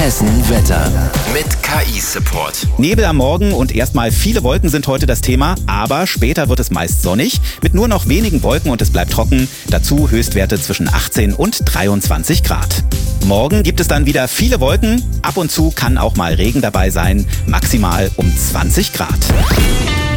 Hessen Wetter mit KI-Support. Nebel am Morgen und erstmal viele Wolken sind heute das Thema, aber später wird es meist sonnig mit nur noch wenigen Wolken und es bleibt trocken. Dazu Höchstwerte zwischen 18 und 23 Grad. Morgen gibt es dann wieder viele Wolken, ab und zu kann auch mal Regen dabei sein, maximal um 20 Grad.